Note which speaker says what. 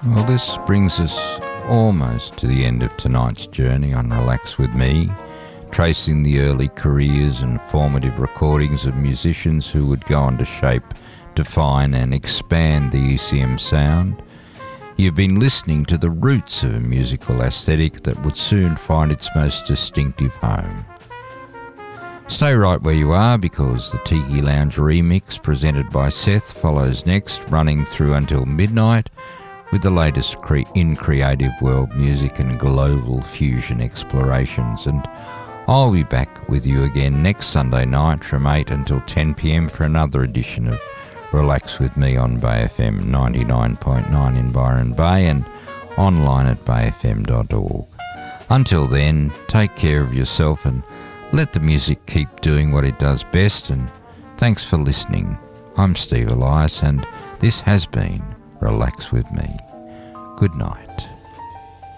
Speaker 1: Well, this brings us almost to the end of tonight's journey on Relax With Me, tracing the early careers and formative recordings of musicians who would go on to shape, define and expand the ECM sound. You've been listening to the roots of a musical aesthetic that would soon find its most distinctive home. Stay right where you are, because the Tiki Lounge remix presented by Seth follows next, running through until midnight, with the latest in creative world music and global fusion explorations. And I'll be back with you again next Sunday night from 8 until 10 p.m. for another edition of Relax With Me on Bay FM 99.9 in Byron Bay and online at bayfm.org. Until then, take care of yourself and let the music keep doing what it does best, and thanks for listening. I'm Steve Elias and this has been Relax With Me. Good night.